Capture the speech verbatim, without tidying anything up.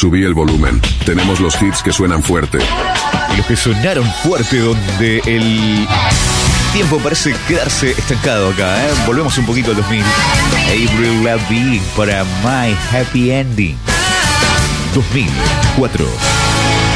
Subí el volumen. Tenemos los hits que suenan fuerte. Y los que sonaron fuerte, donde el tiempo parece quedarse estancado acá, ¿eh? Volvemos un poquito al dos mil. Avril Lavigne para My Happy Ending. dos mil cuatro.